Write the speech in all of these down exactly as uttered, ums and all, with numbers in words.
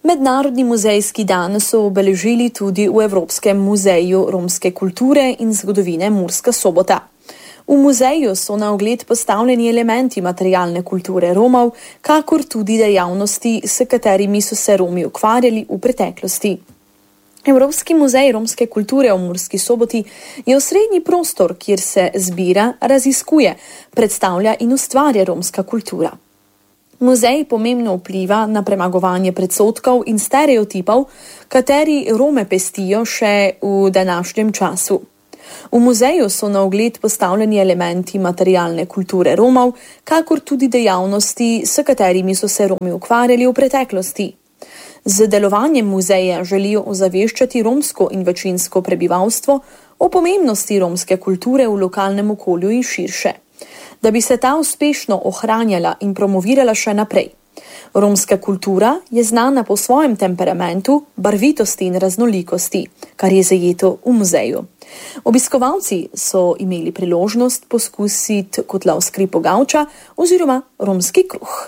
Mednarodni muzejski dan so obeležili tudi v Evropskem muzeju romske kulture in zgodovine Murska Sobota. V muzeju so na ogled postavljeni elementi materialne kulture Romov, kakor tudi dejavnosti, s katerimi so se Romi ukvarjali v preteklosti. Evropski muzej romske kulture v Murski Soboti je osrednji prostor, kjer se zbira, raziskuje, predstavlja in ustvarja romska kultura. Muzej pomembno vpliva na premagovanje predsodkov in stereotipov, kateri Rome pestijo še v današnjem času. V muzeju so na ogled postavljeni elementi materialne kulture Romov, kakor tudi dejavnosti, s katerimi so se Romi ukvarjali v preteklosti. Z delovanjem muzeja želijo ozaveščati romsko in večinsko prebivalstvo o pomembnosti romske kulture v lokalnem okolju in širše, da bi se ta uspešno ohranjala in promovirala še naprej. Romska kultura je znana po svojem temperamentu, barvitosti in raznolikosti, kar je zajeto v muzeju. Obiskovalci so imeli priložnost poskusiti kotlovski pogavča oziroma romski kruh.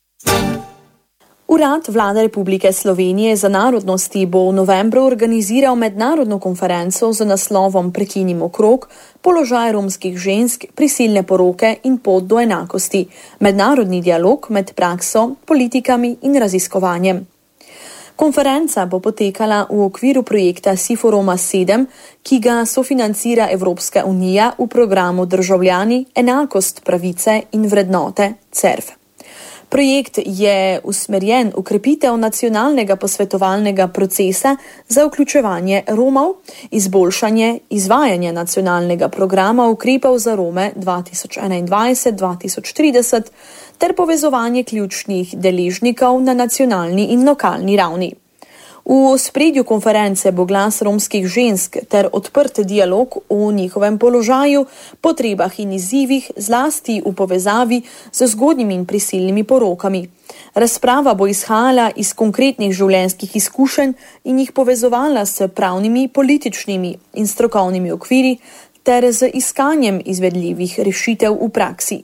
Urad Vlade Republike Slovenije za narodnosti bo v novembru organiziral mednarodno konferenco z naslovom Prekinimo krog, položaj romskih žensk, prisilne poroke in pot do enakosti, mednarodni dialog med prakso, politikami in raziskovanjem. Konferenca bo potekala v okviru projekta Siforoma sedem, ki ga sofinancira Evropska unija v programu Državljani, enakost, pravice in vrednote C E R F. Projekt je usmerjen v krepitev nacionalnega posvetovalnega procesa za vključevanje Romov, izboljšanje izvajanja nacionalnega programa ukrepov za Rome dva tisoč enaindvajset do dva tisoč trideset ter povezovanje ključnih deležnikov na nacionalni in lokalni ravni. V ospredju konference bo glas romskih žensk ter odprt dialog o njihovem položaju, potrebah in izzivih, zlasti v povezavi z zgodnjimi in prisilnimi porokami. Razprava bo izhajala iz konkretnih življenjskih izkušenj in jih povezovala s pravnimi, političnimi in strokovnimi okviri ter z iskanjem izvedljivih rešitev v praksi.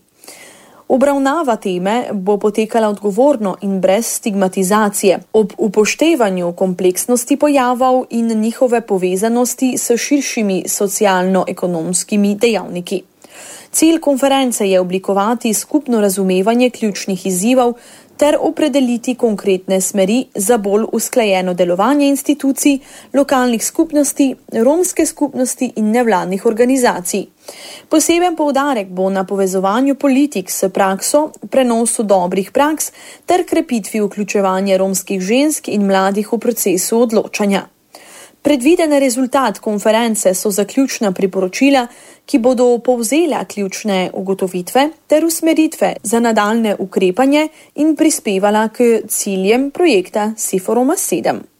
Obravnava teme bo potekala odgovorno in brez stigmatizacije, ob upoštevanju kompleksnosti pojavov in njihove povezanosti s širšimi socialno-ekonomskimi dejavniki. Cilj konference je oblikovati skupno razumevanje ključnih izzivov ter opredeliti konkretne smeri za bolj usklajeno delovanje institucij, lokalnih skupnosti, romske skupnosti in nevladnih organizacij. Poseben poudarek bo na povezovanju politik s prakso, prenosu dobrih praks ter krepitvi vključevanja romskih žensk in mladih v procesu odločanja. Predviden rezultat konference so zaključna priporočila, ki bodo povzela ključne ugotovitve ter usmeritve za nadaljne ukrepanje in prispevala k ciljem projekta Siforoma sedem.